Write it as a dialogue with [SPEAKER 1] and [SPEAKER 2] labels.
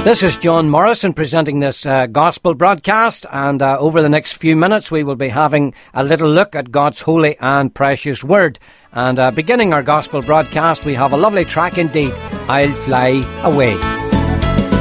[SPEAKER 1] This is John Morrison presenting this gospel broadcast, and over the next few minutes we will be having a little look at God's holy and precious word. And beginning our gospel broadcast, we have a lovely track indeed, I'll Fly Away.